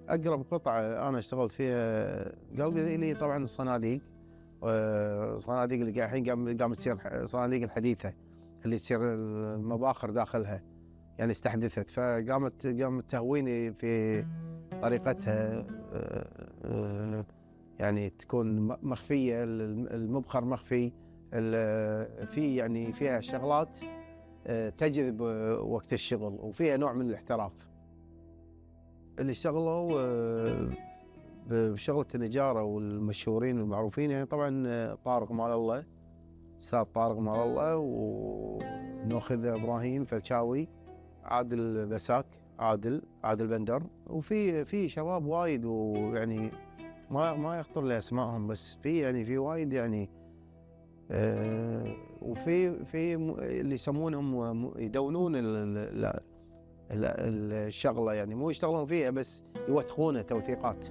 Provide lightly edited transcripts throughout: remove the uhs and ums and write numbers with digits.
اقرب قطعه انا اشتغلت فيها قلبي لي طبعا الصناديق. صناديق اللي الحين قامت تصير صناديق الحديثه اللي تصير المباخر داخلها، يعني استحدثت، قامت تهويني في طريقتها. يعني تكون مخفيه، المبخر مخفي، في يعني فيها شغلات تجذب وقت الشغل، وفيها نوع من الاحتراف. اللي اشتغلوا بشغلة النجارة والمشهورين والمعروفين يعني طبعا طارق مال الله، أستاذ طارق مال الله، وناخذ إبراهيم فلشاوي، عادل بساك، عادل بندر، وفي شباب وايد، ويعني ما يخطر لي اسمائهم، بس في وايد يعني. وفي اللي يسمونهم يدونون الشغله، يعني مو يشتغلون فيها بس يوثقونها توثيقات.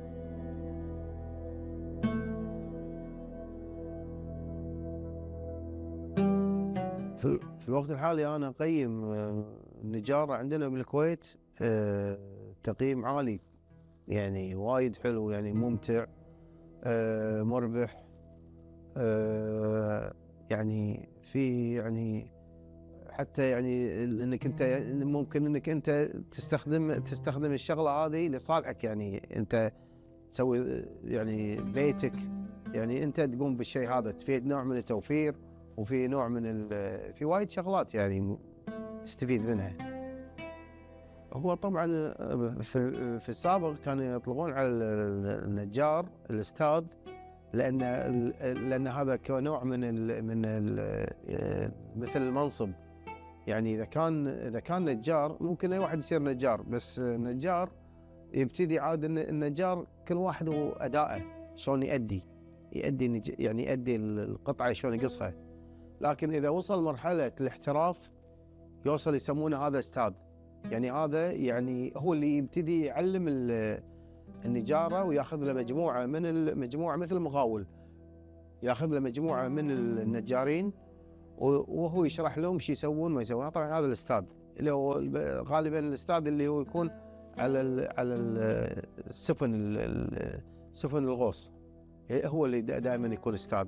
في الوقت الحالي انا اقيم النجاره عندنا بالكويت تقييم عالي، يعني وايد حلو، يعني ممتع، مربح. يعني يعني حتى يعني انك انت ممكن انك انت تستخدم الشغله هذه لصالحك، يعني انت تسوي يعني بيتك، يعني انت تقوم بالشيء هذا، تفيد نوع من التوفير، وفي نوع من في وايد شغلات يعني تستفيد منها. هو طبعا في السابق كانوا يطلقون على النجار الاستاذ، لان هذا كنوع من مثل المنصب. يعني اذا كان نجار، ممكن اي واحد يصير نجار، بس نجار يبتدي عاد النجار كل واحد وادائه شلون يؤدي يعني يؤدي القطعه شلون يقصها. لكن اذا وصل مرحله الاحتراف يوصل يسمونه هذا استاذ، يعني هذا يعني هو اللي يبتدي يعلم النجاره، وياخذ له مجموعه مثل المقاول، ياخذ له مجموعه من النجارين وهو يشرح لهم شو يسوون ما يسوون. طبعا هذا الاستاذ اللي هو غالبا الاستاذ اللي هو يكون على سفن الغوص، هو اللي دائما يكون استاذ.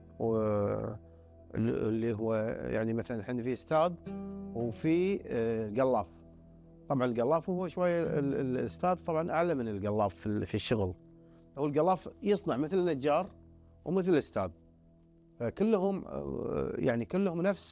واللي هو يعني مثلا احنا في استاذ وفي قلاف. طبعا القلاف هو شويه الاستاذ طبعا اعلى من القلاف في الشغل. هو القلاف يصنع مثل النجار ومثل الاستاذ، فكلهم يعني كلهم